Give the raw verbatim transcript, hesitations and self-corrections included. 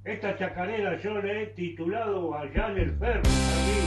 Esta chacarera yo le he titulado Allá en el Ferro.